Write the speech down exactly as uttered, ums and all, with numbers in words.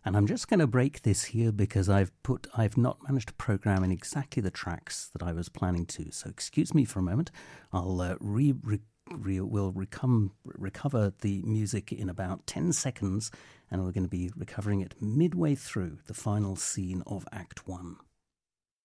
And I'm just going to break this here because I've put I've not managed to program in exactly the tracks that I was planning to. So excuse me for a moment. I'll uh, re, re, re we'll recom, recover the music in about ten seconds, and we're going to be recovering it midway through the final scene of Act One.